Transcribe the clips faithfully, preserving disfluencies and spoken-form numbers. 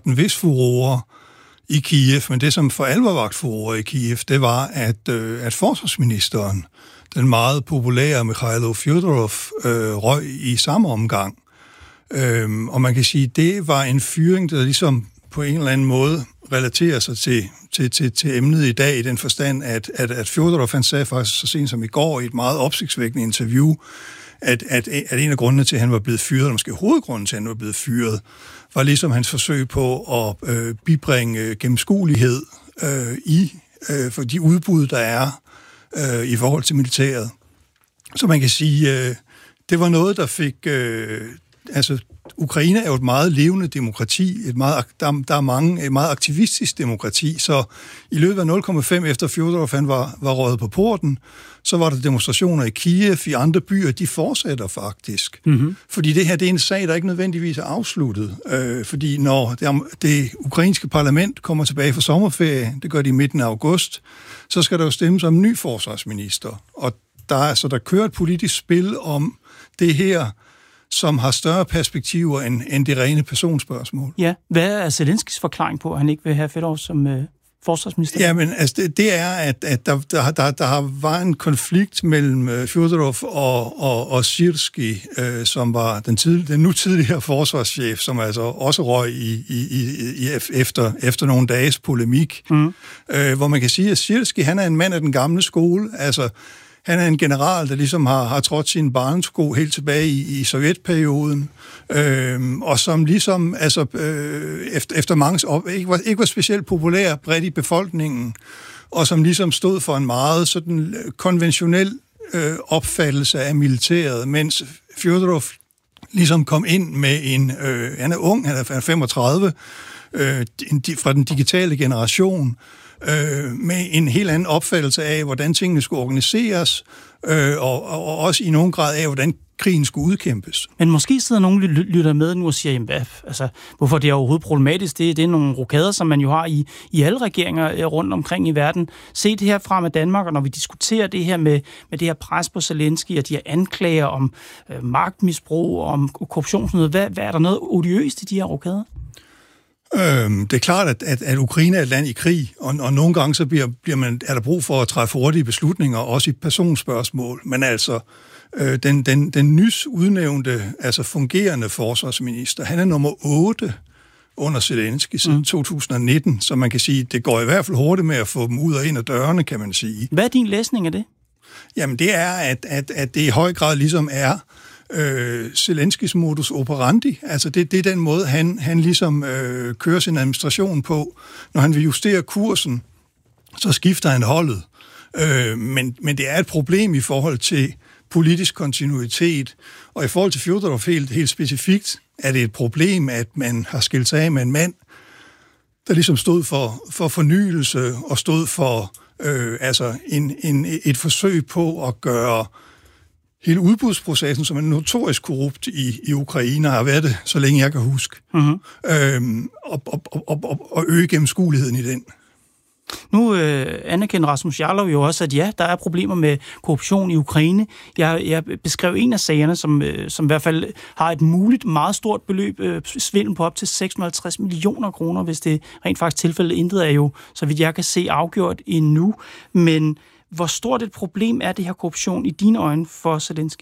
vagt en vis furore i Kiev, men det, som for alvor vagt furore i Kiev, det var, at, øh, at forsvarsministeren, den meget populære Mikhailo Fjodorov, øh, røg i samme omgang. Øhm, og man kan sige, at det var en fyring, der ligesom på en eller anden måde relaterer sig til, til, til, til emnet i dag, i den forstand, at, at, at Fjodorov, han sagde faktisk så sent som i går i et meget opsigtsvækkende interview, at, at, at en af grundene til, at han var blevet fyret, eller måske hovedgrunden til, at han var blevet fyret, var ligesom hans forsøg på at øh, bibringe gennemskuelighed øh, i øh, for de udbud, der er øh, i forhold til militæret. Så man kan sige, øh, det var noget, der fik... Øh, altså, Ukraine er jo et meget levende demokrati, et meget, der, der er mange, et meget aktivistisk demokrati, så i løbet af nul komma fem efter Fjodorov han var, var røget på porten, så var der demonstrationer i Kiev, i andre byer, de fortsætter faktisk. Mm-hmm. Fordi det her, det er en sag, der ikke nødvendigvis er afsluttet. Øh, fordi når det, det ukrainske parlament kommer tilbage fra sommerferie, det gør de i midten af august, så skal der jo stemmes om en ny forsvarsminister. Og der, altså, der kører et politisk spil om det her, som har større perspektiver end, end det rene personspørgsmål. Ja, hvad er Zelenskys forklaring på, at han ikke vil have Fedorov som øh, forsvarsminister? Jamen, altså det, det er, at, at der, der, der, der har var en konflikt mellem øh, Fjodorov og, og, og Syrskij, øh, som var den, tid, den nu tidligere forsvarschef, som altså også røg i, i, i, efter, efter nogle dages polemik, mm. øh, hvor man kan sige, at Syrskij, han er en mand af den gamle skole, altså han er en general, der ligesom har, har trådt sine barnesko helt tilbage i, i sovjetperioden, øh, og som ligesom altså, øh, efter, efter mange år ikke var, ikke var specielt populær bredt i befolkningen, og som ligesom stod for en meget sådan konventionel øh, opfattelse af militæret, mens Fjodorov ligesom kom ind med en... Øh, han er ung, han er femogtredive, øh, fra den digitale generation, Øh, med en helt anden opfattelse af, hvordan tingene skulle organiseres, øh, og, og også i nogen grad af, hvordan krigen skulle udkæmpes. Men måske sidder nogen lytter med nu og siger, jamen, hvad, altså, hvorfor det er overhovedet problematisk? Det, det er nogle rokader, som man jo har i, i alle regeringer rundt omkring i verden. Set herfra med Danmark, og når vi diskuterer det her med, med det her pres på Zelensky, og de her anklager om øh, magtmisbrug, om korruption og sådan noget, hvad, hvad er der noget odiøst i de her rokader? Øhm, det er klart, at, at, at Ukraine er et land i krig, og, og nogle gange så bliver, bliver man, er der brug for at træffe hurtige beslutninger, også i personspørgsmål. Men altså, øh, den, den, den nys udnævnte, altså fungerende forsvarsminister, han er nummer otte under Zelensky siden mm. to tusind nitten, så man kan sige, det går i hvert fald hurtigt med at få dem ud og ind ad dørene, kan man sige. Hvad er din læsning af det? Jamen, det er, at, at, at det i høj grad ligesom er Øh, Zelenskys modus operandi, altså det, det er den måde, han, han ligesom øh, kører sin administration på. Når han vil justere kursen, så skifter han holdet. Øh, men, men det er et problem i forhold til politisk kontinuitet, og i forhold til Fjodorov helt, helt specifikt, er det et problem, at man har skilt sig af med en mand, der ligesom stod for, for fornyelse og stod for øh, altså en, en, et forsøg på at gøre hele udbudsprocessen, som er notorisk korrupt i, i Ukraine, har været det, så længe jeg kan huske, mm-hmm. øhm, og, og, og, og, og øge gennemskueligheden i den. Nu øh, anerkender Rasmus Jarlov jo også, at ja, der er problemer med korruption i Ukraine. Jeg, jeg beskrev en af sagerne, som, øh, som i hvert fald har et muligt meget stort beløb, øh, svindel på op til seks hundrede og halvtreds millioner kroner, hvis det rent faktisk tilfældet. Intet er jo, så vidt jeg kan se, afgjort endnu. Men hvor stort et problem er det her korruption i dine øjne for Zelensky?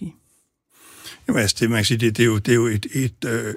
Jamen altså, det, man kan sige, det, det er jo, det er jo et... et øh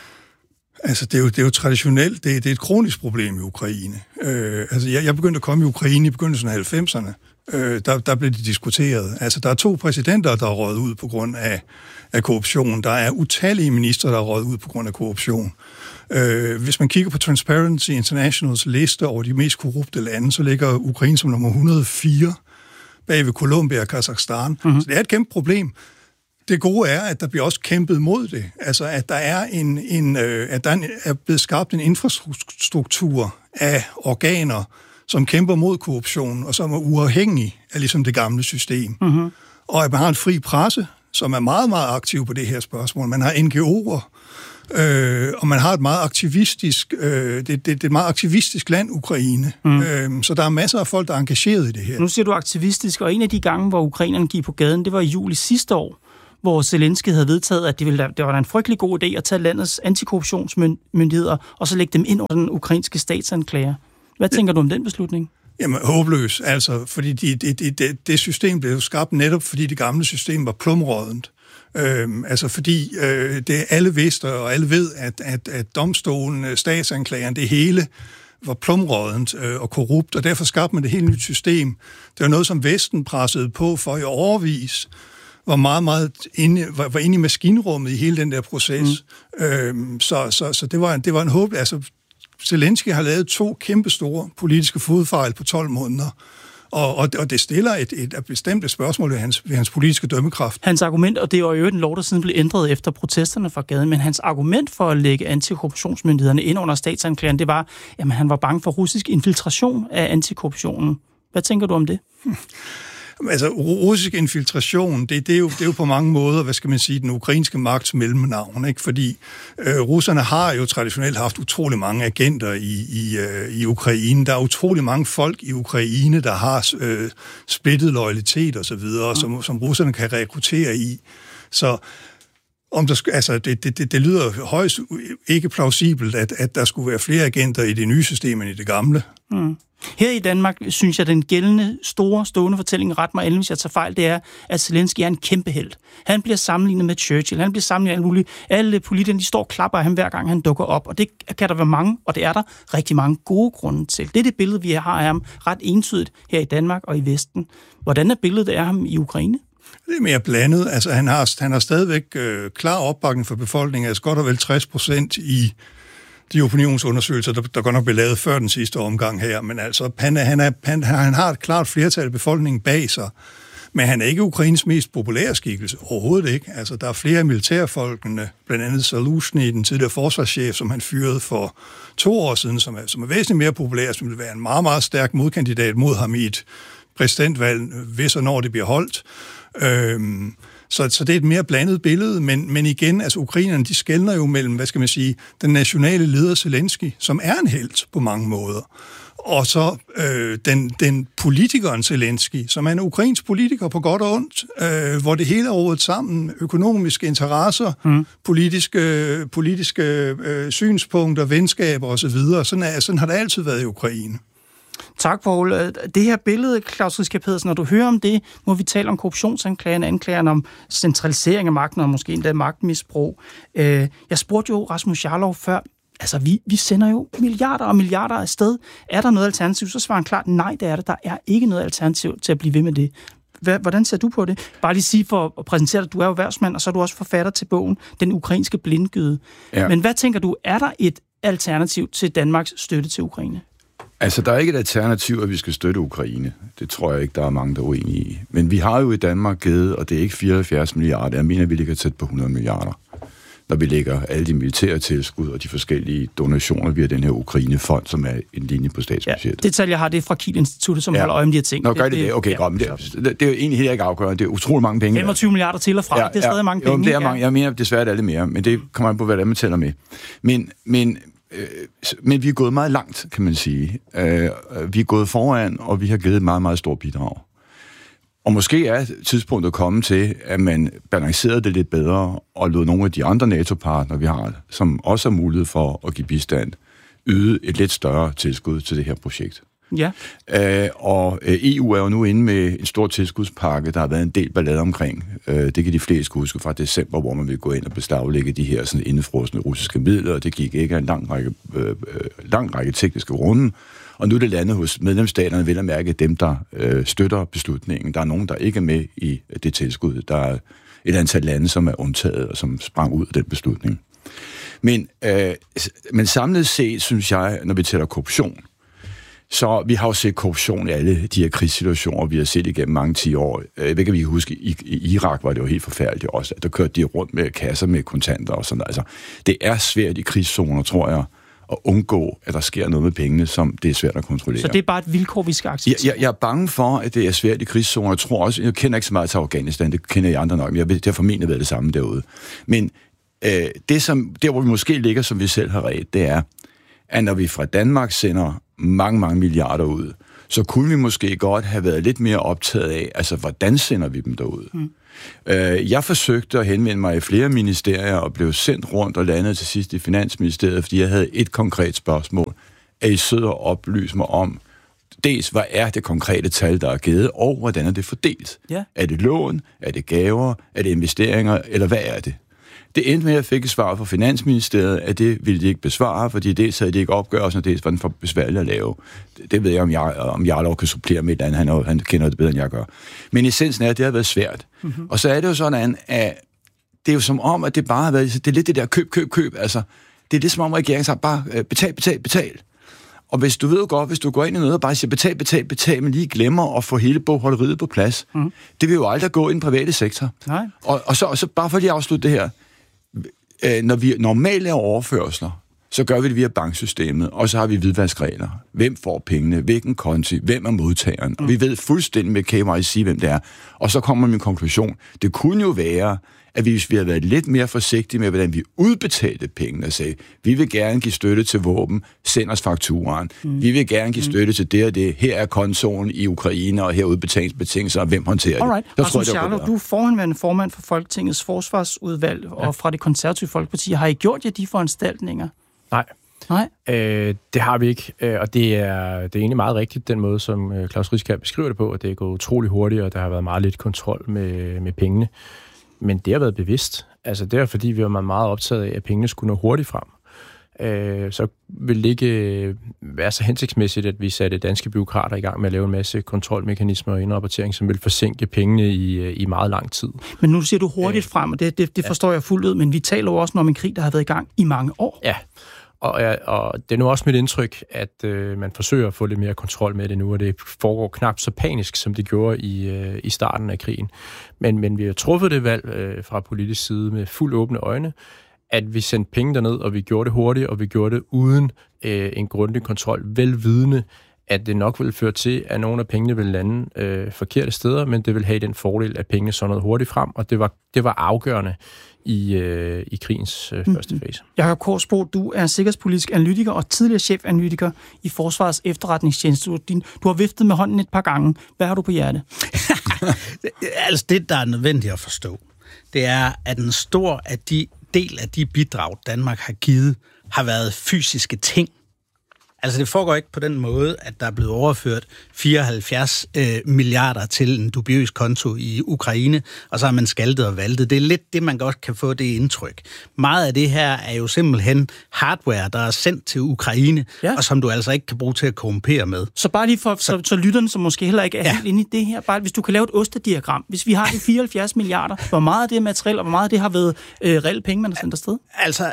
Altså, det er jo, det er jo traditionelt, det er, det er et kronisk problem i Ukraine. Øh, altså, jeg, jeg begyndte at komme i Ukraine i begyndelsen af halvfemserne. Øh, der, der blev det diskuteret. Altså, der er to præsidenter, der er røget ud på grund af, af korruption. Der er utallige ministre, der er røget ud på grund af korruption. Øh, hvis man kigger på Transparency Internationals liste over de mest korrupte lande, så ligger Ukraine som nummer et hundrede og fire bag ved Colombia og Kazakhstan. Mm-hmm. Så det er et kæmpe problem. Det gode er, at der bliver også kæmpet mod det. Altså, at der er en, en øh, at der er blevet skabt en infrastruktur af organer, som kæmper mod korruption, og som er uafhængige af ligesom det gamle system. Mm-hmm. Og at man har en fri presse, som er meget, meget aktiv på det her spørgsmål. Man har N G O'er, øh, og man har et meget aktivistisk, øh, det, det, det er et meget aktivistisk land, Ukraine. Mm. Øh, så der er masser af folk, der er engageret i det her. Nu siger du aktivistisk, og en af de gange, hvor ukrainerne gik på gaden, det var i juli sidste år, hvor Zelensky havde vedtaget, at det, ville, det var en frygtelig god idé at tage landets antikorruptionsmyndigheder og så lægge dem ind under den ukrainske statsanklager. Hvad tænker du om den beslutning? Jamen, håbløs, altså, fordi de, de, de, de, det system blev skabt netop, fordi det gamle system var plumrådent. Øhm, altså fordi øh, det alle vidste, og alle ved, at, at, at domstolen, statsanklageren, det hele var plumrådent øh, og korrupt, og derfor skabte man det helt nyt system. Det var noget, som Vesten pressede på for i årevis, var meget, meget inde, var, var inde i maskinrummet i hele den der proces. Mm. Øhm, så så, så det, var en, det var en håb. Altså, Zelensky har lavet to kæmpe store politiske fodfejl på tolv måneder. Og, og, og det stiller et, et, et bestemt spørgsmål ved hans, ved hans politiske dømmekraft. Hans argument, og det var jo en lov, der siden blev ændret efter protesterne fra gaden, men hans argument for at lægge antikorruptionsmyndighederne ind under statsanklageren, det var, at han var bange for russisk infiltration af antikorruptionen. Hvad tænker du om det? Altså, russisk infiltration, det, det, er jo, det er jo på mange måder, hvad skal man sige, den ukrainske magts mellemnavn, ikke? Fordi øh, russerne har jo traditionelt haft utrolig mange agenter i, i, øh, i Ukraine. Der er utrolig mange folk i Ukraine, der har øh, splittet loyalitet og så videre, mm. som, som russerne kan rekruttere i. Så om der, altså, det, det, det, det lyder højst ikke plausibelt, at, at der skulle være flere agenter i det nye system end i det gamle. Mm. Her i Danmark synes jeg, den gældende store, stående fortælling, ret mig endelig, hvis jeg tager fejl, det er, at Zelensky er en kæmpe helt. Han bliver sammenlignet med Churchill, han bliver sammenlignet med alle mulige. Alle politikerne, de står og klapper af ham, hver gang han dukker op, og det kan der være mange, og det er der rigtig mange gode grunde til. Det er det billede, vi har af ham ret entydigt her i Danmark og i Vesten. Hvordan er billedet af ham i Ukraine? Det er mere blandet. Altså, han har, han har stadigvæk øh, klar opbakning for befolkningen, altså godt og vel tres procent i de opinionsundersøgelser, der, der godt nok blev lavet før den sidste omgang her, men altså, han, er, han, er, han, han har et klart flertal af befolkningen bag sig, men han er ikke Ukraines mest populære skikkelse, overhovedet ikke. Altså, der er flere militærfolkene, blandt andet Zaluzhny, den tidligere forsvarschef, som han fyrede for to år siden, som er, som er væsentligt mere populær, som vil være en meget, meget stærk modkandidat mod ham i et præsidentvalg, hvis og når det bliver holdt. Øhm, Så, så det er et mere blandet billede, men, men igen, altså ukrainerne, de skelner jo mellem, hvad skal man sige, den nationale leder Zelensky, som er en helt på mange måder, og så øh, den, den politikeren Zelensky, som er en ukrainsk politiker på godt og ondt, øh, hvor det hele er rodet sammen, økonomiske interesser, mm. politiske, politiske øh, synspunkter, venskaber osv. Sådan, er, sådan har det altid været i Ukraine. Tak, Poul. Det her billede, Klaus Riskær Pedersen, når du hører om det, må vi tale om korruptionsanklagerne, anklagerne om centralisering af magten og måske endda magtmisbrug. Jeg spurgte jo Rasmus Jarlov før, altså vi, vi sender jo milliarder og milliarder af sted. Er der noget alternativ? Så svarer han klart, nej, det er det. Der er ikke noget alternativ til at blive ved med det. Hvordan ser du på det? Bare lige sige for at præsentere dig, du er jo erhvervsmand, og så er du også forfatter til bogen Den ukrainske blindgyde. Ja. Men hvad tænker du, er der et alternativ til Danmarks støtte til Ukraine? Altså, der er ikke et alternativ, at vi skal støtte Ukraine. Det tror jeg ikke, der er mange, der er uenige i. Men vi har jo i Danmark givet, og det er ikke fireoghalvfjerds milliarder, jeg mener, vi ligger tæt på hundrede milliarder, når vi lægger alle de militære tilskud og de forskellige donationer via den her Ukraine-fond, som er en linje på statsbudgettet. Ja, det tal, jeg har, det er fra Kiel-instituttet, som ja. holder øje med de her ting. Nå, gør det det? Okay, ja. godt, men det, det, det er jo egentlig helt ikke afgørende. Det er utrolig mange penge. femogtyve milliarder til og fra, ja, det er stadig ja, mange penge. Jo, det er mange. Jeg mener desværre, det er lidt mere, men det kommer an på, hvad det er, man tæller med. Men, men Øh, men vi er gået meget langt, kan man sige. Øh, vi er gået foran, og vi har givet et meget, meget stort bidrag. Og måske er tidspunktet kommet til, at man balancerede det lidt bedre, og lod nogle af de andre NATO-partnere, vi har, som også har mulighed for at give bistand, yde et lidt større tilskud til det her projekt. Ja. Øh, og E U er jo nu inde med en stor tilskudspakke, der har været en del ballade omkring. Øh, det kan de fleste huske fra december, hvor man ville gå ind og beslaglægge de her sådan indefrosne russiske midler, og det gik ikke af en lang række, øh, lang række tekniske runde. Og nu er det landet hos medlemsstaterne, vil at mærke dem, der øh, støtter beslutningen. Der er nogen, der ikke er med i det tilskud. Der er et antal lande, som er undtaget og som sprang ud af den beslutning. Men, øh, men samlet set, synes jeg, når vi tæller korruption, så vi har jo set korruption i alle de her krigssituationer, vi har set igennem mange ti år. Jeg ved ikke, vi kan huske, i, i Irak var det jo helt forfærdeligt også, at der kørte de rundt med kasser med kontanter og sådan noget. Altså, det er svært i krigszoner, tror jeg, at undgå, at der sker noget med pengene, som det er svært at kontrollere. Så det er bare et vilkår, vi skal acceptere? Jeg, jeg, jeg er bange for, at det er svært i krigszoner. Jeg tror også, jeg kender ikke så meget til Afghanistan, det kender jeg andre nok, men jeg ved, det har formentlig været det samme derude. Men øh, det, som, der, hvor vi måske ligger, som vi selv har ret, det er, at når vi fra Danmark sender mange, mange milliarder ud, så kunne vi måske godt have været lidt mere optaget af, altså, hvordan sender vi dem derud? Mm. Øh, jeg forsøgte at henvende mig i flere ministerier, og blev sendt rundt og landede til sidst i Finansministeriet, fordi jeg havde et konkret spørgsmål. Er I søde og oplyse mig om, dels, hvad er det konkrete tal, der er givet, og hvordan er det fordelt? Ja. Er det lån? Er det gaver? Er det investeringer? Eller hvad er det? Det endte med, at jeg fik et svar fra Finansministeriet, at det ville de ikke besvare, fordi dels havde de ikke opgørelsen, og dels var den for besværligt at lave. Det ved jeg, om jeg, om Jarlov kan supplere med et andet. Han, han kender det bedre, end jeg gør. Men essensen er, at det har været svært. Mm-hmm. Og så er det jo sådan, at det er jo som om, at det bare har været, det er lidt det der køb, køb, køb. Altså, det er det som om, regeringen siger, bare betal, betal, betal. Og hvis du ved jo godt, hvis du går ind i noget og bare siger betal, betal, betal, men lige glemmer at få hele bogholderiet på plads, mm. det vil jo aldrig gå i den private sektor. Nej. Og, og, så, og så bare for lige at afslutte det her. Øh, når vi normalt laver overførsler, så gør vi det via banksystemet, og så har vi hvidvaskregler. Hvem får pengene? Hvilken konti? Hvem er modtageren? Mm. Og vi ved fuldstændig med K Y C, hvem det er. Og så kommer min konklusion. Det kunne jo være, at vi, hvis vi havde været lidt mere forsigtige med, hvordan vi udbetalte pengene, og sagde, vi vil gerne give støtte til våben, send os fakturaen. Mm. Vi vil gerne give støtte mm. til det og det. Her er kontoen i Ukraine, og her er udbetalingsbetingelser, og hvem håndterer Alright. det? Rasmus Jarlov, du er forhenværende formand for Folketingets forsvarsudvalg, ja. og fra det konservative Folkeparti. Har I gjort jer de foranstaltninger? Nej. Nej. Øh, det har vi ikke, øh, og det er, det er egentlig meget rigtigt, den måde, som øh, Claus Riskær beskriver det på, at det er gået utrolig hurtigt, og der har været meget lidt kontrol med, med pengene. Men det har været bevidst. Altså, det er fordi, vi var meget optaget af, at pengene skulle nå hurtigt frem. Øh, så vil det ikke være så hensigtsmæssigt, at vi satte danske bureaukrater i gang med at lave en masse kontrolmekanismer og indrapportering, som vil forsinke pengene i, i meget lang tid. Men nu siger du hurtigt øh, frem, og det, det, det forstår ja. jeg fuldt ud, men vi taler jo også om en krig, der har været i gang i mange år. Ja, og, og det er nu også mit indtryk, at øh, man forsøger at få lidt mere kontrol med det nu, og det foregår knap så panisk, som det gjorde i, øh, i starten af krigen. Men, men vi har truffet det valg øh, fra politisk side med fuld åbne øjne, at vi sendte penge derned, og vi gjorde det hurtigt, og vi gjorde det uden øh, en grundig kontrol, velvidende, at det nok ville føre til, at nogle af pengene ville lande øh, forkerte steder, men det ville have den fordel, at pengene så noget hurtigt frem, og det var, det var afgørende i, øh, i krigens øh, første fase. Jakob Korsbo, du er sikkerhedspolitisk analytiker og tidligere chefanalytiker i Forsvarets efterretningstjeneste. Du, din, du har viftet med hånden et par gange. Hvad har du på hjerte? Altså det, der er nødvendigt at forstå, det er, at en stor af de, del af de bidrag, Danmark har givet, har været fysiske ting. Altså det foregår ikke på den måde, at der er blevet overført fireoghalvfjerds øh, milliarder til en dubiøs konto i Ukraine, og så har man skaltet og valtet. Det er lidt det, man godt kan få det indtryk. Meget af det her er jo simpelthen hardware, der er sendt til Ukraine, ja. og som du altså ikke kan bruge til at korrumpere med. Så bare lige for så, så, så lytterne, som måske heller ikke er ja. helt inde i det her, bare hvis du kan lave et ostediagram, hvis vi har de fireoghalvfjerds milliarder, hvor meget af det er materiel, og hvor meget af det har været øh, reelle penge, man har sendt afsted? Altså...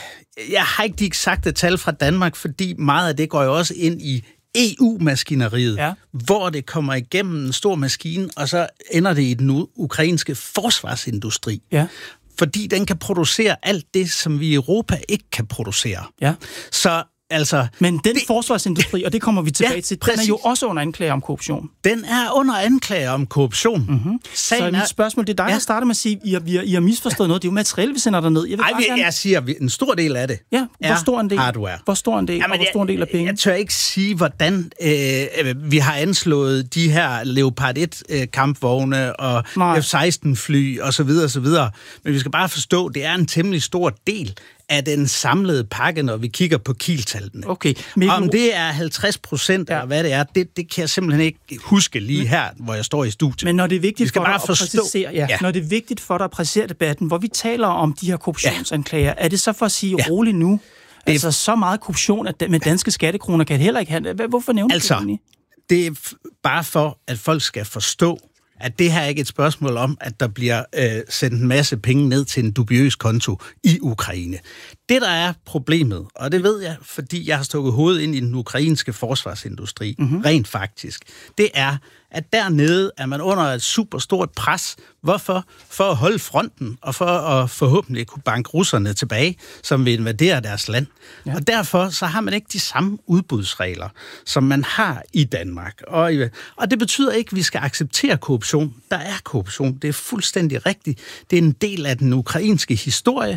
Jeg har ikke de eksakte tal fra Danmark, fordi meget af det går jo også ind i E U-maskineriet, ja. hvor det kommer igennem en stor maskine, og så ender det i den ukrainske forsvarsindustri. Ja. Fordi den kan producere alt det, som vi i Europa ikke kan producere. Ja. Så altså... Men den det, forsvarsindustri, og det kommer vi tilbage ja, til, præcis. den er jo også under anklage om korruption. Den er under anklage om korruption. Mm-hmm. Så mit spørgsmål, det er dig, ja. der starter med at sige, I har, I har misforstået noget. Det er jo materiale, vi sender derned. Jeg, Ej, jeg, gerne... jeg siger, en stor del af det ja, hvor stor en del? hardware. Hvor stor en del, Jamen, og hvor stor en del af penge? Jeg, jeg tør ikke sige, hvordan øh, vi har anslået de her Leopard et-kampvogne og F seksten fly og så videre, så videre. Men vi skal bare forstå, det er en temmelig stor del af den samlede pakke, når vi kigger på kiltallene. Okay. Mikkel... Om det er halvtreds procent, ja. eller hvad det er, det, det kan jeg simpelthen ikke huske lige her, hvor jeg står i studiet. Men når det er vigtigt for dig at forstå... præcisere, ja, ja. når det er vigtigt for dig at præcisere debatten, hvor vi taler om de her korruptionsanklager, ja. er det så for at sige ja. roligt nu? Det... Altså så meget korruption, at med danske skattekroner kan det heller ikke have. Hvorfor nævner altså, du det egentlig? Det er bare for, at folk skal forstå, at det her er ikke et spørgsmål om, at der bliver øh, sendt en masse penge ned til en dubiøs konto i Ukraine. Det, der er problemet, og det ved jeg, fordi jeg har stukket hovedet ind i den ukrainske forsvarsindustri, mm-hmm. rent faktisk, det er, at dernede er man under et super stort pres. Hvorfor? For at holde fronten, og for at forhåbentlig kunne banke russerne tilbage, som vil invadere deres land. Ja. Og derfor så har man ikke de samme udbudsregler, som man har i Danmark. Og, og det betyder ikke, at vi skal acceptere korruption. Der er korruption, det er fuldstændig rigtigt. Det er en del af den ukrainske historie,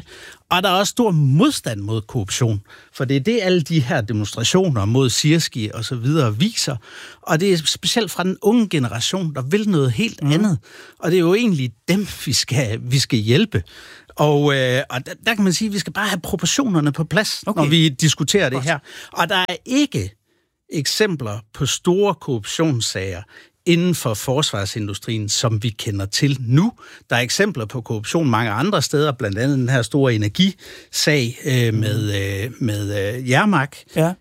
Og der er også stor modstand mod korruption, for det er det, alle de her demonstrationer mod Sirski og så videre viser. Og det er specielt fra den unge generation, der vil noget helt mm. andet. Og det er jo egentlig dem, vi skal, vi skal hjælpe. Og, øh, og der, der kan man sige, at vi skal bare have proportionerne på plads, okay. når vi diskuterer det her. Og der er ikke eksempler på store korruptionssager inden for forsvarsindustrien, som vi kender til nu. Der er eksempler på korruption mange andre steder, blandt andet den her store energisag øh, med, øh, med øh, Jermak. Ja.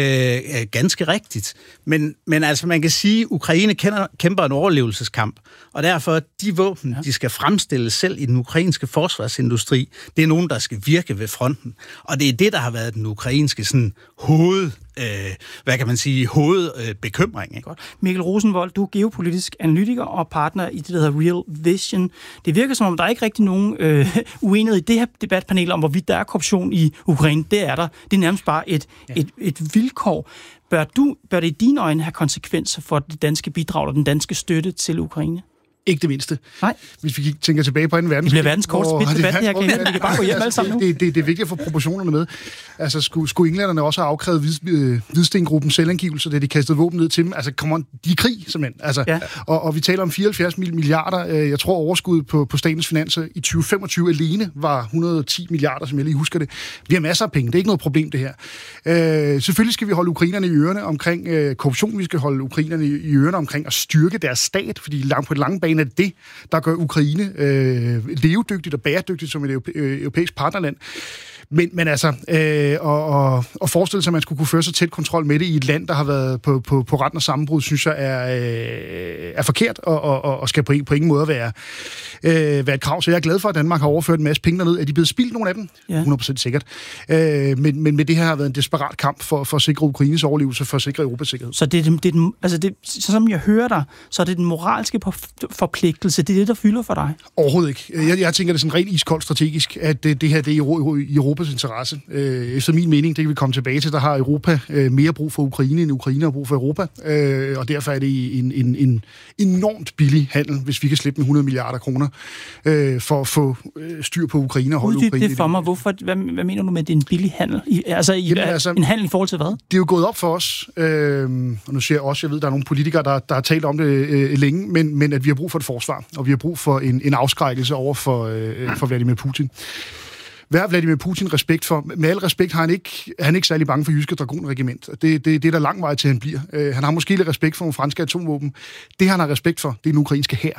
Øh, ganske rigtigt. Men, men altså, man kan sige, at Ukraine kender, kæmper en overlevelseskamp, og derfor de våben, ja. de skal fremstilles selv i den ukrainske forsvarsindustri, det er nogen, der skal virke ved fronten. Og det er det, der har været den ukrainske sådan, hoved... Øh, hvad kan man sige, hovedbekymring. Øh, Godt. Mikkel Rosenvold, du er geopolitisk analytiker og partner i det, der hedder Real Vision. Det virker som om, der er ikke rigtig nogen øh, uenighed i det her debatpanel om, hvorvidt der er korruption i Ukraine. Det er der. Det er nærmest bare et, ja. et, et vilkår. Bør, du, bør det i dine øjne have konsekvenser for det danske bidrag og den danske støtte til Ukraine? Ikke det mindste. Nej. Hvis vi tænker tilbage på anden verdenskrig. Det bliver verdens korteste debat her, Kenneth. Vi kan bare gå hjem alle sammen nu. Det, det, det er vigtigt at få proportionerne med. Altså, skulle, skulle englænderne også have afkrævet hvid, Hvidstengruppen selvangivelse, da de kastede våben ned til dem? Altså, come on, de er krig, simpelthen. Altså, ja. og, og vi taler om fireoghalvfjerds milliarder. Jeg tror, overskuddet på, på statens finanser i tyve femogtyve alene var et hundrede og ti milliarder, som jeg lige husker det. Vi har masser af penge. Det er ikke noget problem, det her. Øh, selvfølgelig skal vi holde ukrainerne i ørerne omkring øh, korruption. Vi skal holde ukrainerne i ørerne omkring at styrke deres stat, fordi langt på et langt bane er det, der gør Ukraine øh, levedygtigt og bæredygtigt som et europæ- europæisk partnerland. Men, men altså, øh, og, og, og forestille sig, at man skulle kunne føre sig tæt kontrol med det i et land, der har været på, på, på retten af sammenbrud, synes jeg er, øh, er forkert og, og, og skal på, på ingen måde være, øh, være et krav. Så jeg er glad for, at Danmark har overført en masse penge derned. Er de blevet spildt, nogle af dem? Ja. hundrede procent sikkert. Øh, men, men med det her har været en desperat kamp for, for at sikre Ukraines overlevelse, for at sikre Europas sikkerhed. Så det er, det, det er, altså det, så som jeg hører dig, så er det den moralske forpligtelse, det er det, der fylder for dig? Overhovedet ikke. Jeg, jeg tænker, det er sådan rent iskoldt strategisk, at det, det her det er i Europas interesse. Øh, efter min mening, det kan vi komme tilbage til, der har Europa øh, mere brug for Ukraine, end Ukraine har brug for Europa. Øh, og derfor er det en, en, en enormt billig handel, hvis vi kan slippe med hundrede milliarder kroner øh, for at få øh, styr på Ukraine og holde Uddyb Ukraine. Det for mig. Hvorfor, hvad, hvad mener du med, at det er en billig handel? I, altså, i, Jamen, altså en handel i forhold til hvad? Det er jo gået op for os, øh, og nu siger jeg også, jeg ved, der er nogle politikere, der, der har talt om det øh, længe, men, men at vi har brug for et forsvar, og vi har brug for en, en afskrækkelse over for, øh, for Vladimir Putin. Hvad har Vladimir Putin respekt for? Med al respekt har han ikke, er han ikke særlig bange for Jyske Dragonregiment. Det, det, det er der lang vej til, han bliver. Uh, han har måske lidt respekt for nogle franske atomvåben. Det, han har respekt for, det er den ukrainske hær.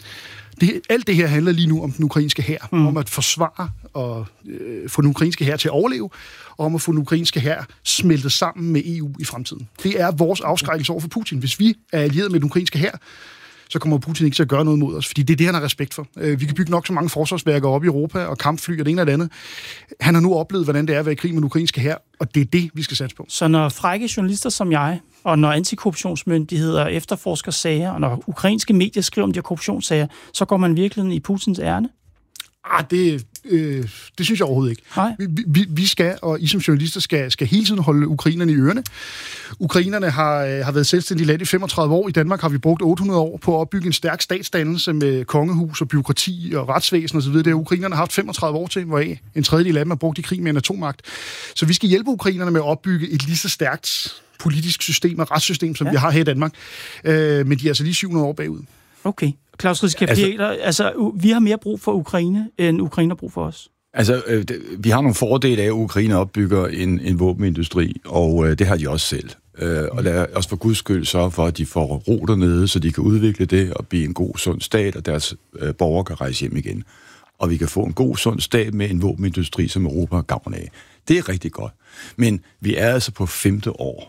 Det, alt det her handler lige nu om den ukrainske hær. Mm. Om at forsvare og øh, få den ukrainske hær til at overleve, og om at få den ukrainske hær smeltet sammen med E U i fremtiden. Det er vores afskrækkelse over for Putin. Hvis vi er allieret med den ukrainske hær, så kommer Putin ikke til at gøre noget mod os, fordi det er det, han har respekt for. Vi kan bygge nok så mange forsvarsværker op i Europa, og kampfly og det ene og det andet. Han har nu oplevet, hvordan det er at være i krig med den ukrainske hær, og det er det, vi skal satse på. Så når frække journalister som jeg, og når antikorruptionsmyndigheder efterforsker sager, og når ukrainske medier skriver om de her korruptionssager, så går man virkelig i Putins ærne? Ah, det, øh, det synes jeg overhovedet ikke. Vi, vi, vi skal, og I som journalister skal, skal hele tiden holde ukrainerne i ørerne. Ukrainerne har, har været selvstændige land i femogtredive år. I Danmark har vi brugt otte hundrede år på at opbygge en stærk statsdannelse med kongehus og byråkrati og retsvæsen osv. Det har ukrainerne haft femogtredive år til, hvoraf en tredjedel af dem har brugt i krig med en atommagt. Så vi skal hjælpe ukrainerne med at opbygge et lige så stærkt politisk system og retssystem, som ja. vi har her i Danmark. Øh, men de er altså lige syv hundrede år bagud. Okay. Klaus Riskær Pedersen, altså, altså, vi har mere brug for Ukraine, end Ukraine har brug for os. Altså, øh, det, vi har nogle fordele af, at Ukraine opbygger en, en våbenindustri, og øh, det har de også selv. Øh, og lad os for guds skyld sørge for, at de får ro dernede, så de kan udvikle det og blive en god, sund stat, og deres øh, borgere kan rejse hjem igen. Og vi kan få en god, sund stat med en våbenindustri, som Europa har gavn af. Det er rigtig godt. Men vi er altså på femte år.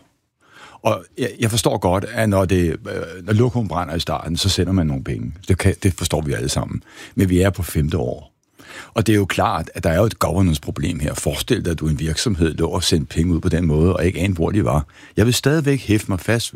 Og jeg, jeg forstår godt, at når, det, når lokummet brænder i starten, så sender man nogle penge. Det, kan, det forstår vi alle sammen. Men vi er på femte år. Og det er jo klart, at der er jo et governance-problem her. Forestil dig, at du er en virksomhed, lå og sendte penge ud på den måde, og ikke anede, hvor de var. Jeg vil stadigvæk hæfte mig fast ved,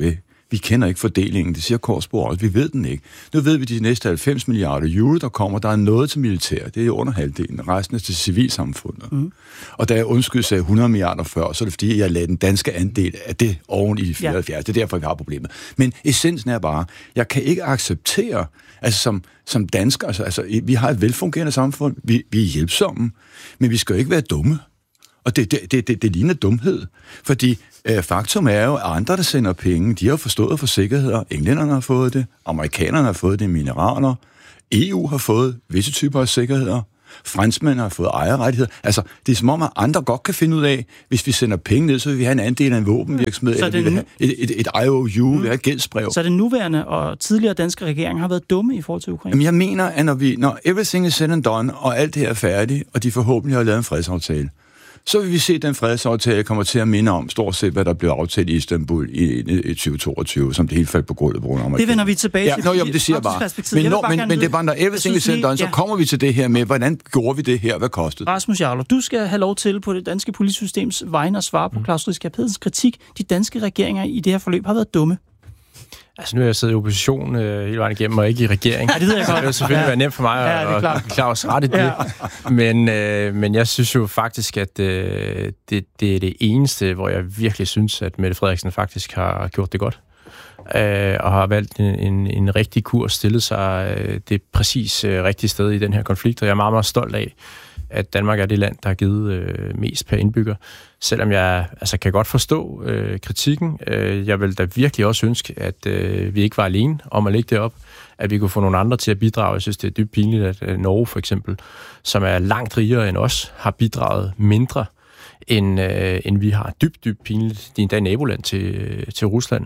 Vi kender ikke fordelingen, det siger Korsbo også, vi ved den ikke. Nu ved vi, de næste halvfems milliarder euro, der kommer, der er noget til militær, det er under halvdelen, resten er til civilsamfundet. Mm. Og da jeg undskyld sagde hundrede milliarder før, så er det fordi, jeg lagde den danske andel af det oven i de fireoghalvfjerds. Ja. Det er derfor, vi har problemet. Men essensen er bare, jeg kan ikke acceptere, altså som, som dansker, altså, altså vi har et velfungerende samfund, vi, vi er hjælpsomme, men vi skal jo ikke være dumme. Og det, det, det, det, det ligner dumhed, fordi øh, faktum er jo, at andre, der sender penge, de har forstået for sikkerheder. Englænderne har fået det, amerikanerne har fået det i mineraler, E U har fået visse typer af sikkerheder, franskmænd har fået ejerrettigheder. Altså, det er som om, at andre godt kan finde ud af, hvis vi sender penge ned, så vil vi have en andel af en våbenvirksomhed, eller vi vil have et, et, et I O U, mm. vi har et gældsbrev. Så den nuværende og tidligere danske regering har været dumme i forhold til Ukraine? Jamen, jeg mener, at når, vi, når everything is said and done, og alt det her er færdigt, og de forhåbentlig har lavet en fredsaftale, så vil vi se, at den fredsaftale kommer til at minde om stort set, hvad der blev aftalt i Istanbul i, i tyve toogtyve, som det hele faldt på gulvet på grund af amerikanerne. Det vender vi tilbage til. Ja, nå, jamen, det siger bare. Men, når, bare men, men det er bare, når everything is said, så kommer vi til det her med, hvordan gjorde vi det her, hvad kostede det? Rasmus Jarlov, du skal have lov til på det danske politisystems vegne at svare på Claus Riskær Pedersens kritik. De danske regeringer i det her forløb har været dumme. Altså, nu har jeg siddet i opposition øh, hele vejen igennem, og ikke i regering. Ja, det ved jeg godt. Det vil selvfølgelig ja. være nemt for mig ja, at, at Claus ret i det. Ja. Men, øh, men jeg synes jo faktisk, at øh, det, det er det eneste, hvor jeg virkelig synes, at Mette Frederiksen faktisk har gjort det godt. Øh, og har valgt en, en, en rigtig kurs, stillet sig øh, det præcis øh, rigtige sted i den her konflikt, og jeg er meget, meget stolt af, at Danmark er det land, der har givet øh, mest per indbygger. Selvom jeg altså, kan godt forstå øh, kritikken. Øh, jeg vil da virkelig også ønske, at øh, vi ikke var alene om at lægge det op. At vi kunne få nogle andre til at bidrage. Jeg synes, det er dybt pinligt, at øh, Norge for eksempel, som er langt rigere end os, har bidraget mindre, end, øh, end vi har. Dybt, dybt pinligt. Det er endda naboland til, til Rusland.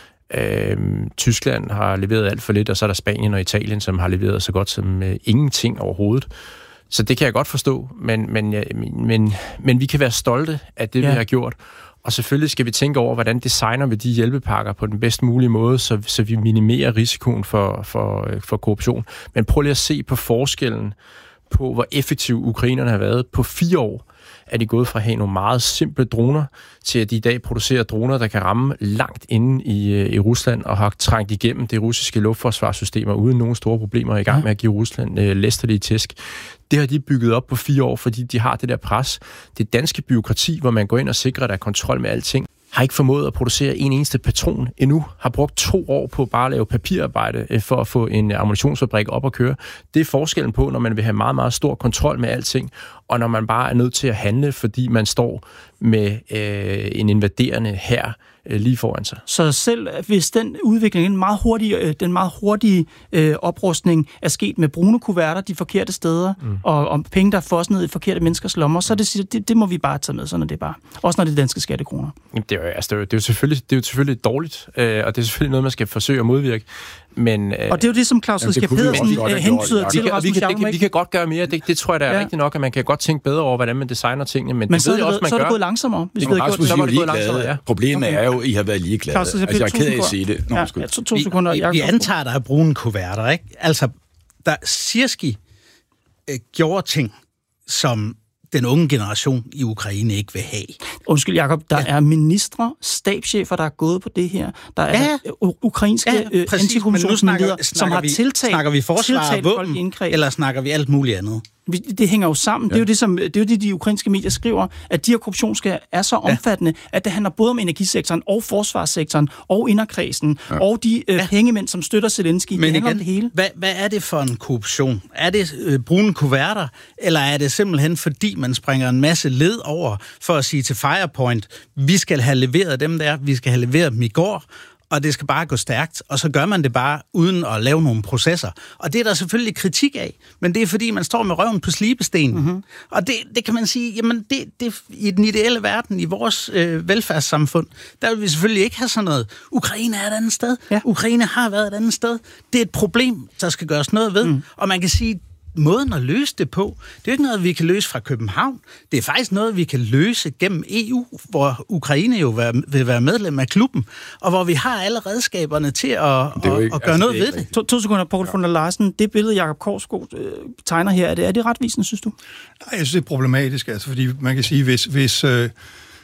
Øh, Tyskland har leveret alt for lidt, og så er der Spanien og Italien, som har leveret så godt som øh, ingenting overhovedet. Så det kan jeg godt forstå, men, men, men, men vi kan være stolte af det, ja. vi har gjort. Og selvfølgelig skal vi tænke over, hvordan designer vi de hjælpepakker på den bedst mulige måde, så, så vi minimerer risikoen for, for, for korruption. Men prøv lige at se på forskellen på, hvor effektiv ukrainerne har været. På fire år er de gået fra at have nogle meget simple droner, til at de i dag producerer droner, der kan ramme langt inde i, i Rusland, og har trængt igennem det russiske luftforsvarssystemer uden nogen store problemer, i gang med at give Rusland øh, læsterlige tæsk. Det har de bygget op på fire år, fordi de har det der pres. Det danske byråkrati, hvor man går ind og sikrer, at der er kontrol med alting, har ikke formået at producere en eneste patron endnu, har brugt to år på bare at lave papirarbejde for at få en ammunitionsfabrik op at køre. Det er forskellen på, når man vil have meget, meget stor kontrol med alting, og når man bare er nødt til at handle, fordi man står med øh, en invaderende hær øh, lige foran sig. Så selv hvis den udvikling, den meget hurtige, øh, den meget hurtige øh, oprustning er sket med brune kuverter de forkerte steder, mm. og, og penge, der fås ned i forkerte menneskers lommer, så det, det, det må vi bare tage med, sådan er det bare. Også når det er danske skattekroner. Det er jo, altså, det er jo, det er jo, selvfølgelig, det er jo selvfølgelig dårligt, øh, og det er selvfølgelig noget, man skal forsøge at modvirke. Men, øh, og det er jo det, som Claus Riskær Pedersen hentyder til. Vi kan, vi, kan, vi, vi kan godt gøre mere. Det, det tror jeg, der er ja. rigtigt nok, at man kan godt tænke bedre over, hvordan man designer tingene. Men, men det så, ved jeg det, også, man så gør. er det gået langsommere. Hvis det vi havde gjort, så var det gået langsommere. Ja. Problemet okay. er jo, at I har været ligeglade. Claus, altså, jeg er ked af at sige det. Nå, ja, ja, to, to sekunder. Vi, vi antager, der er brune kuverter, ikke? Altså, der Sirski øh, gjorde ting, som den unge generation i Ukraine ikke vil have. Undskyld, Jacob, der ja. er ministre, stabschefer, der er gået på det her. Der er ja. ukrainske ja, øh, antikorruptionsmyndigheder, som har tiltalt, snakker vi forsvar og våben, eller snakker vi alt muligt andet? Det hænger jo sammen. Ja. Det er jo det, som det er jo det, de ukrainske medier skriver, at de her korruptionsskader er så omfattende, ja. at det handler både om energisektoren og forsvarssektoren og inderkredsen ja. og de øh, ja. pengemænd, som støtter Zelensky. Men det handler igen, om det hele. Hvad, hvad er det for en korruption? Er det øh, brune kuverter, eller er det simpelthen fordi, man springer en masse led over for at sige til Firepoint, vi skal have leveret dem der, vi skal have leveret dem i går, og det skal bare gå stærkt, og så gør man det bare uden at lave nogle processer. Og det er der selvfølgelig kritik af, men det er fordi, man står med røven på slibestenen. Mm-hmm. Og det, det kan man sige, jamen det, det i den ideelle verden, i vores øh, velfærdssamfund, der vil vi selvfølgelig ikke have sådan noget. Ukraine er et andet sted. Ja. Ukraine har været et andet sted. Det er et problem, der skal gøres noget ved. Mm. Og man kan sige, måden at løse det på, det er jo ikke noget, vi kan løse fra København. Det er faktisk noget, vi kan løse gennem E U, hvor Ukraine jo vil være medlem af klubben, og hvor vi har alle redskaberne til at, at, at gøre altså, noget ved det. To, to sekunder, Poul von der Larsen. Det billede, Jacob Korsgaard øh, tegner her, er det, er det retvisende, synes du? Nej, jeg synes, det er problematisk, altså, fordi man kan sige, hvis... hvis øh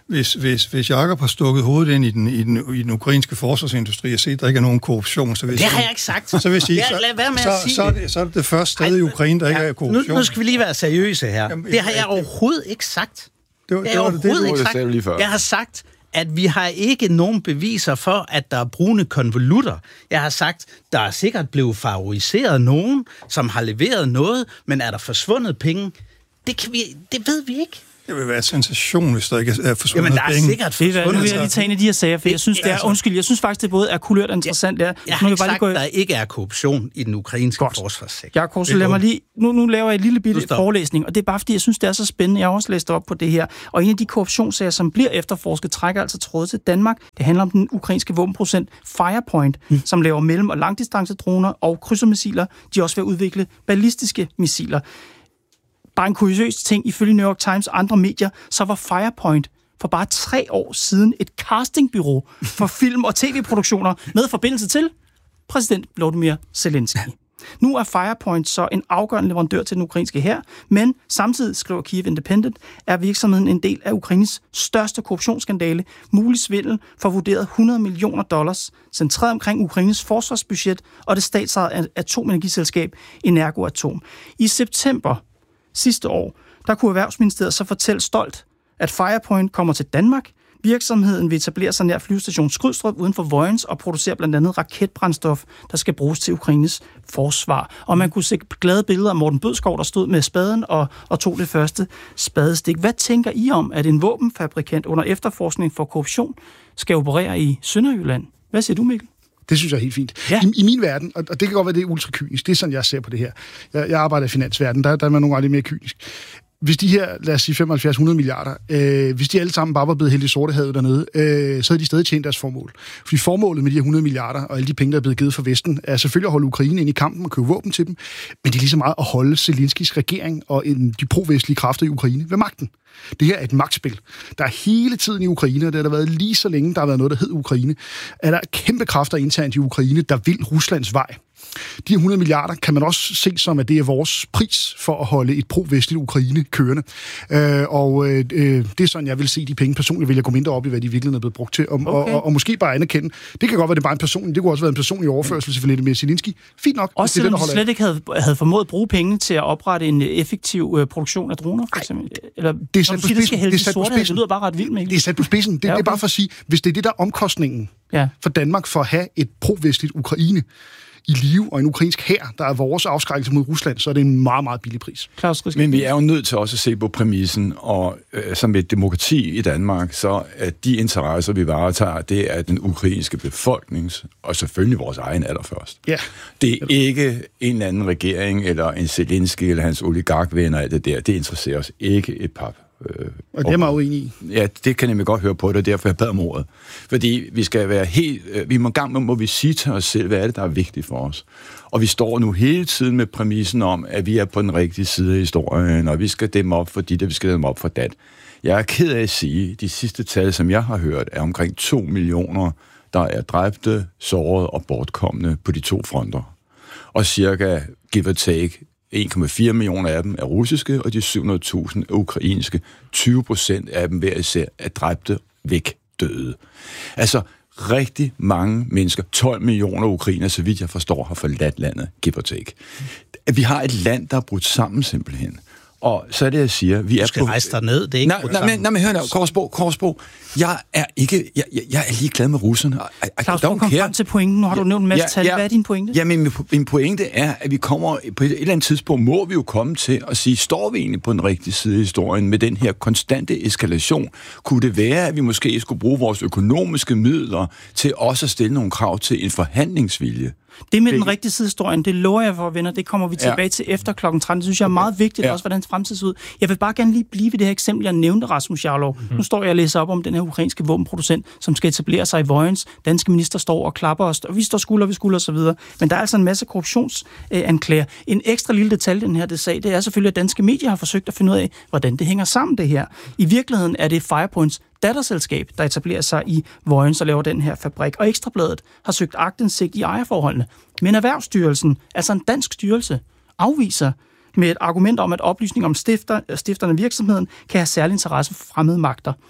hvis, hvis, hvis Jacob har stukket hovedet ind i den, i den, i den ukrainske forsvarsindustri og set, at der ikke er nogen korruption, så vil det sige, har jeg ikke sagt. Så vil jeg sige, ja, lad være med så, at sige så, så, så er det det første sted i Ukraine, der ja, ikke er korruption. Nu, nu skal vi lige være seriøse her. Jamen, det har jeg overhovedet ikke sagt. Det var det, det, var det, det, ikke sagt. Lige før. Jeg har sagt, at vi har ikke nogen beviser for, at der er brune konvolutter. Jeg har sagt, der er sikkert blevet favoriseret nogen, som har leveret noget, men er der forsvundet penge? Det, kan vi, det ved vi ikke. Det vil være en sensation, hvis der ikke er forsvundet Jamen, der er penge. sikkert forsvundet. Nu vil jeg lige tage en af de her sager, for jeg synes, det er, undskyld, jeg synes faktisk, det både er kulørt og interessant. Jeg, jeg har ikke sagt, gå... der ikke er korruption i den ukrainske Godt. forsvarssektor. Jakob, så lad mig lige... Nu, nu laver jeg en lille bitte forelæsning, og det er bare, fordi jeg synes, det er så spændende. Jeg har også læst op på det her. Og en af de korruptionssager, som bliver efterforsket, trækker altså tråd til Danmark. Det handler om den ukrainske våbenproducent Firepoint, mm. som laver mellem- og langdistancedroner og krydsermissiler. De er også ved at udvikle ballistiske missiler. Bare en kuriøs ting, ifølge New York Times og andre medier, så var Firepoint for bare tre år siden et castingbureau for film- og tv-produktioner med forbindelse til præsident Volodymyr Zelensky. Nu er Firepoint så en afgørende leverandør til den ukrainske hær, men samtidig, skriver Kyiv Independent, er virksomheden en del af Ukraines største korruptionsskandale, mulig svindel for vurderet hundrede millioner dollars, centreret omkring Ukraines forsvarsbudget og det statsejede atomenergiselskab Energoatom. I september sidste år, der kunne Erhvervsministeriet så fortælle stolt, at Firepoint kommer til Danmark. Virksomheden vil etablere sig nær flyvestation Skrydstrup uden for Vojens og producere blandt andet raketbrændstof, der skal bruges til Ukraines forsvar. Og man kunne se glade billeder af Morten Bødskov, der stod med spaden og, og tog det første spadestik. Hvad tænker I om, at en våbenfabrikant under efterforskning for korruption skal operere i Sønderjylland? Hvad siger du, Mikkel? Det synes jeg er helt fint. Ja. I, I min verden, og det kan godt være, det er ultrakynisk, det er sådan, jeg ser på det her. Jeg, jeg arbejder i finansverdenen, der, der er man nogle gange lidt mere kynisk. Hvis de her, lad os sige femoghalvfjerds hundrede milliarder, øh, hvis de alle sammen bare var blevet helt i sortehavet dernede, øh, så havde de stadig tjent deres formål. Fordi formålet med de her hundrede milliarder og alle de penge, der er blevet givet fra Vesten, er selvfølgelig at holde Ukraine ind i kampen og købe våben til dem, men det er lige så meget at holde Zelenskys regering og en, de pro-vestlige kræfter i Ukraine ved magten. Det her er et magtspil. Der er hele tiden i Ukraine, og det har der været lige så længe, der har været noget, der hed Ukraine, er der kæmpe kræfter internt i Ukraine, der vil Ruslands vej. De her hundrede milliarder kan man også se som, at det er vores pris for at holde et pro-vestligt Ukraine kørende. Øh, og øh, det er sådan, jeg vil se de penge. Personligt vil jeg gå mindre op i, hvad de virkelig er blevet brugt til. Og, okay. og, og, og måske bare anerkende. Det kan godt være, det er bare en person. Det kunne også være en personlig overførsel selvfølgelig med Zelensky. Fint nok. Også selvom de slet ikke havde, havde formået at bruge penge til at oprette en effektiv øh, produktion af droner, for eksempel. Eller, det er sat på spidsen. Det, det, sorte, det lyder bare ret vildt, Mikkel. Det er sat på spidsen. Det, ja, okay. det er bare for at sige, hvis det er det, der er omkostningen ja. for Danmark for at have et pro-vestligt Ukraine i live, og en ukrainsk hær, der er vores afskrækkelse mod Rusland, så er det en meget, meget billig pris. Klaus, men vi er jo nødt til også at se på præmissen, og øh, som et demokrati i Danmark, så at de interesser, vi varetager, det er den ukrainske befolknings, og selvfølgelig vores egen allerførst. Ja. Det er ikke en eller anden regering, eller en Zelensky, eller hans oligarkvenner, alt det der. Det interesserer os ikke et pap. Øh, og det er meget uenig i. Ja, det kan jeg godt høre på det, derfor jeg bad om ordet. Fordi vi skal være helt... Øh, vi må gang med, må vi sige til os selv, hvad er det, der er vigtigt for os. Og vi står nu hele tiden med præmissen om, at vi er på den rigtige side af historien, og vi skal dæmme op for dit, og vi skal dæmme op for dat. Jeg er ked af at sige, de sidste tal, som jeg har hørt, er omkring to millioner, der er dræbte, sårede og bortkomne på de to fronter. Og cirka, give or take, en komma fire millioner af dem er russiske, og de syv hundrede tusind er ukrainske. tyve procent af dem hver især er dræbte, væk, døde. Altså rigtig mange mennesker, tolv millioner ukrainer, så vidt jeg forstår, har forladt landet, give or take. Vi har et land, der er brudt sammen simpelthen. Og så er det, jeg siger, vi er du skal på... rejse dig ned, det er ikke nej, nej, men, nej, men hør nu, Korsbo, Korsbo, jeg er ikke, jeg, jeg, jeg er ligeglad med russerne. I, I Claus, du kom frem til pointen, nu har du nævnt en masse ja, tal. Ja, hvad er din pointe? Ja, men min, min pointe er, at vi kommer, på et, et eller andet tidspunkt må vi jo komme til at sige, står vi egentlig på den rigtige side af historien med den her konstante eskalation? Kunne det være, at vi måske skulle bruge vores økonomiske midler til også at stille nogle krav til en forhandlingsvilje? Det med den rigtige side af historien, det lover jeg for, venner, det kommer vi tilbage ja. til efter klokken tretten. Det synes jeg er meget vigtigt, ja. også hvordan fremtid ser ud. Jeg vil bare gerne lige blive ved det her eksempel, jeg nævnte, Rasmus Jarlov. Mm-hmm. Nu står jeg og læser op om den her ukrainske våbenproducent, som skal etablere sig i Vojens. Danske minister står og klapper os, og vi står skulder ved skulder osv. Men der er altså en masse korruptionsanklager. En ekstra lille detalje den her det sag, det er selvfølgelig, at danske medier har forsøgt at finde ud af, hvordan det hænger sammen det her. I virkeligheden er det Firepoints datterselskab, der etablerer sig i Vojens og laver den her fabrik. Og Ekstrabladet har søgt aktindsigt i ejerforholdene. Men Erhvervsstyrelsen, altså en dansk styrelse, afviser med et argument om, at oplysning om stifter, stifterne af virksomheden kan have særlig interesse for fremmede magter.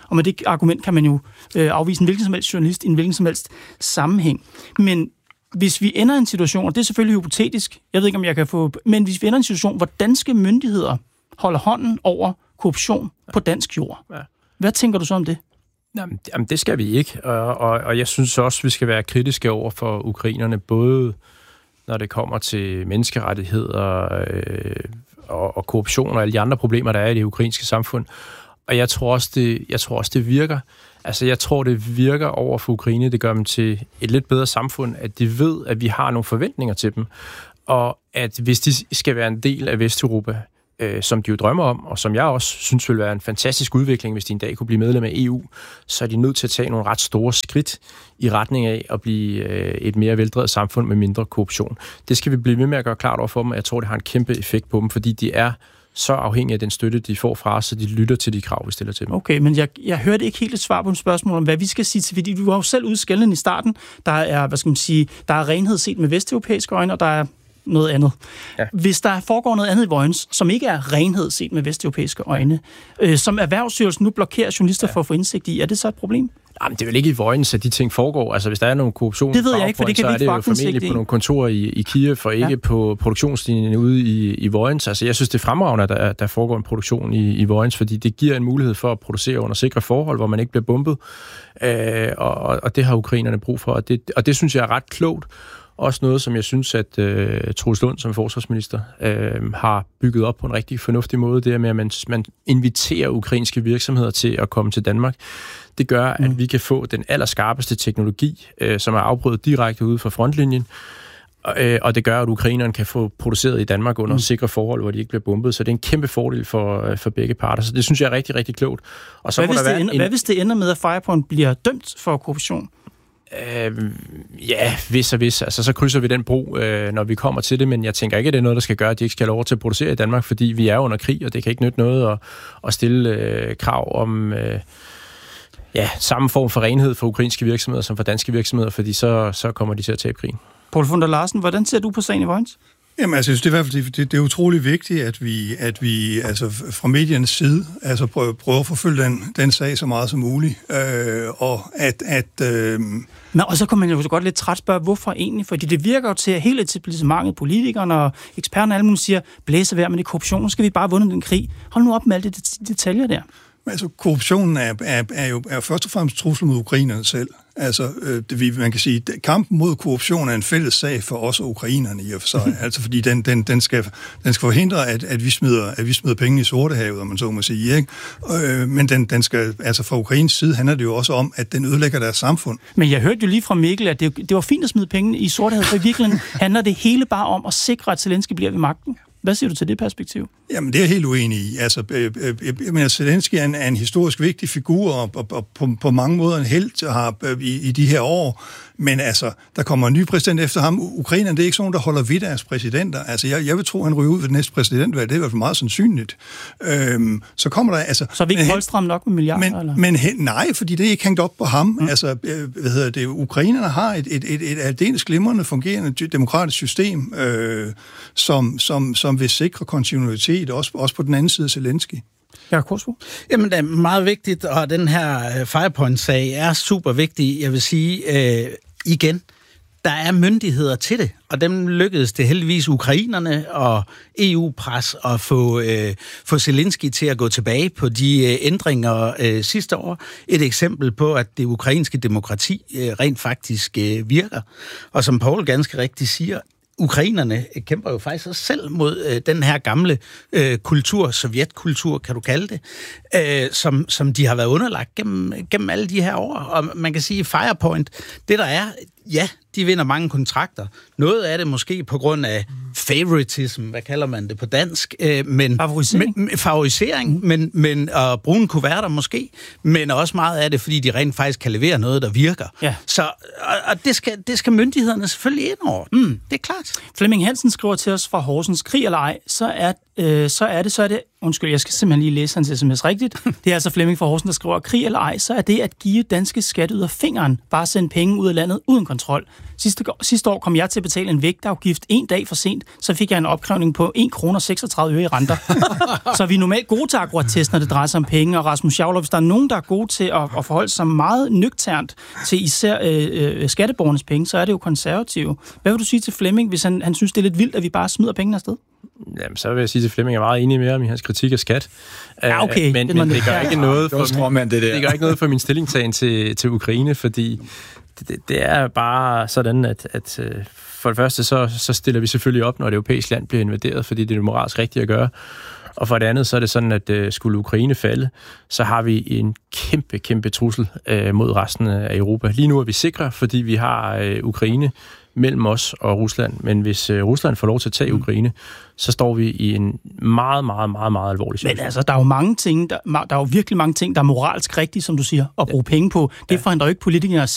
Og med det argument kan man jo øh, afvise en hvilken som helst journalist i en hvilken som helst sammenhæng. Men hvis vi ender i en situation, og det er selvfølgelig hypotetisk, jeg ved ikke, om jeg kan få... Men hvis vi ender i en situation, hvor danske myndigheder holder hånden over korruption på dansk jord, ja. Hvad tænker du så om det? Jamen, jamen det skal vi ikke, og, og, og jeg synes også, vi skal være kritiske over for ukrainerne, både når det kommer til menneskerettigheder øh, og, og korruption og alle de andre problemer, der er i det ukrainske samfund. Og jeg tror også, det, jeg tror også, det virker. Altså, jeg tror, det virker over for Ukraine. Det gør dem til et lidt bedre samfund, at de ved, at vi har nogle forventninger til dem, og at hvis de skal være en del af Vesteuropa, øh, som de jo drømmer om, og som jeg også synes vil være en fantastisk udvikling, hvis de en dag kunne blive medlem af E U, så er de nødt til at tage nogle ret store skridt i retning af at blive øh, et mere veldrevet samfund med mindre korruption. Det skal vi blive ved med at gøre klart over for dem, og jeg tror, det har en kæmpe effekt på dem, fordi de er så afhængige af den støtte, de får fra os, så de lytter til de krav, vi stiller til dem. Okay, men jeg, jeg hørte ikke helt et svar på et spørgsmål om, hvad vi skal sige til, fordi du var jo selv udskælden i starten. Der er, hvad skal man sige, der er renhed set med vesteuropæiske øjne, og der er noget andet. Ja. Hvis der foregår noget andet i Vojens, som ikke er renhed set med vesteuropæiske øjne, øh, som Erhvervsstyrelsen nu blokerer journalister ja. for at få indsigt i, er det så et problem? Jamen, det er vel ikke i Vojens, at de ting foregår. Altså, hvis der er nogle korruption, det ved jeg ikke, for det kan så vi er det jo formentlig på nogle kontorer i, i Kiev, og ikke ja. på produktionslinjen ude i, i Vojens. Altså, jeg synes, det er fremragende, at der, der foregår en produktion i, i Vojens, fordi det giver en mulighed for at producere under sikre forhold, hvor man ikke bliver bombet. Øh, og, og det har ukrainerne brug for, og det, og det synes jeg er ret klogt. Også noget, som jeg synes, at øh, Troels Lund som forsvarsminister øh, har bygget op på en rigtig fornuftig måde. Det er med, at man, man inviterer ukrainske virksomheder til at komme til Danmark. Det gør, at mm. vi kan få den allerskarpeste teknologi, øh, som er afprøvet direkte ude fra frontlinjen. Og, øh, og det gør, at ukrainerne kan få produceret i Danmark under mm. sikre forhold, hvor de ikke bliver bombet. Så det er en kæmpe fordel for, øh, for begge parter. Så det synes jeg er rigtig, rigtig klogt. Og så hvad, må hvis der være ender, en... hvad hvis det ender med, at Firepoint bliver dømt for korruption? Øh, ja, hvis og hvis. Altså, så krydser vi den bro, øh, når vi kommer til det, men jeg tænker ikke, at det er noget, der skal gøre, at de ikke skal have lov til at producere i Danmark, fordi vi er under krig, og det kan ikke nytte noget at, at stille øh, krav om øh, ja, samme form for renhed for ukrainske virksomheder som for danske virksomheder, fordi så, så kommer de til at tabe krigen. Poul Funder Larsen, hvordan ser du på sagen i Vojens? Jamen, altså, det er i hvert fald det, det er utrolig vigtigt, at vi, at vi altså, fra mediernes side altså, prøver, prøver at forfølge den, den sag så meget som muligt. Øh, og at... at øh... Men, og så kan man jo så godt lidt træt spørge, hvorfor egentlig? Fordi det virker jo til, at hele etablissementet, politikerne og eksperterne, alle mulige siger, blæser vejr med det korruption, nu skal vi bare vunde den krig. Hold nu op med alle de detaljer der. Altså, korruptionen er, er, er, jo, er jo først og fremmest trussel mod ukrainerne selv. Altså, øh, det, man kan sige, at kampen mod korruption er en fælles sag for os og ukrainerne i og for sig. Altså, fordi den, den, den, skal, den skal forhindre, at, at, vi smider, at vi smider penge i Sortehavet, om man så må sige, ikke? Øh, men den, den skal, altså fra Ukraines side handler det jo også om, at den ødelægger deres samfund. Men jeg hørte jo lige fra Mikkel, at det, det var fint at smide penge i Sortehavet, for i virkeligheden handler det hele bare om at sikre, at Zelensky bliver ved magten. Hvad siger du til det perspektiv? Jamen, det er jeg helt uenig i. Altså, øh, øh, jeg mener, Zelensky er en, er en historisk vigtig figur, og, og, og på, på mange måder en helt har, øh, i, i de her år. Men altså, der kommer en ny præsident efter ham. Ukraine, det er ikke sådan, der holder ved deres præsidenter. Altså, jeg, jeg vil tro, han ryger ud ved det næste præsidentvalg. Det er i hvert fald meget sandsynligt. Øhm, så kommer der, altså... Så er vi ikke holdstramme nok med milliarder, men, eller? Men nej, fordi det er ikke hængt op på ham. Mm. Altså, øh, hvad hedder det? Ukrainerne har et, et, et, et aldeles glimrende fungerende demokratisk system, øh, som, som, som vil sikre kontinuitet, også, også på den anden side af Zelensky. Ja, Korsbo? Jamen, det er meget vigtigt, og den her Firepoint-sag er super vigtig. Jeg vil sige øh, igen, der er myndigheder til det, og dem lykkedes det heldigvis ukrainerne og E U-pres at få, øh, få Zelensky til at gå tilbage på de øh, ændringer øh, sidste år. Et eksempel på, at det ukrainske demokrati øh, rent faktisk øh, virker. Og som Poul ganske rigtigt siger, ukrainerne kæmper jo faktisk også selv mod øh, den her gamle øh, kultur, sovjetkultur, kan du kalde det, øh, som, som de har været underlagt gennem, gennem alle de her år. Og man kan sige, Firepoint, det der er, ja, de vinder mange kontrakter. Noget af det måske på grund af favoritism, hvad kalder man det på dansk? Øh, men, favorisering. Men, favorisering, mm. men, men og brune kuverter måske, men også meget af det, fordi de rent faktisk kan levere noget, der virker. Ja. Så, og, og det, skal, det skal myndighederne selvfølgelig ind over. Mm, det er klart. Flemming Hansen skriver til os fra Horsens, krig eller ej, så er, øh, så er det, så er det undskyld, jeg skal simpelthen lige læse hans sms rigtigt. Det er altså Flemming fra Horsen, der skriver, krig eller ej, så er det at give danske skatteydere fingeren, bare sende penge ud af landet uden kontrol. Sidste, sidste år kom jeg til at betale en vægtafgift en dag for sent, så fik jeg en opkrævning på en krone og seksogtredive øre i renter. Så vi er normalt gode til akkurat test, når det drejer sig om penge, og Rasmus Jarlov, hvis der er nogen, der er gode til at, at forholde sig meget nøgternt til især øh, øh, skatteborgernes penge, så er det jo konservative. Hvad vil du sige til Flemming, hvis han, han synes, det er lidt vildt, at vi bare smider pengene afsted? Jamen, så vil jeg sige til Flemming, jeg er meget enig med ham i hans kritik af skat. Ja, okay. Men, men det gør ikke noget for, det min, det, det gør ikke noget for min stillingtagen til, til Ukraine, fordi det, det er bare sådan, at, at for det første, så, så stiller vi selvfølgelig op, når et europæisk land bliver invaderet, fordi det er det moralsk rigtigt at gøre. Og for det andet, så er det sådan, at uh, skulle Ukraine falde, så har vi en kæmpe, kæmpe trussel uh, mod resten af Europa. Lige nu er vi sikre, fordi vi har uh, Ukraine mellem os og Rusland. Men hvis uh, Rusland får lov til at tage Ukraine, så står vi i en meget, meget, meget, meget alvorlig situation. Men altså, der er jo mange ting, der, der er jo virkelig mange ting, der er moralsk rigtige, som du siger, at bruge ja. penge på. Det ja. forhindrer jo ikke politikere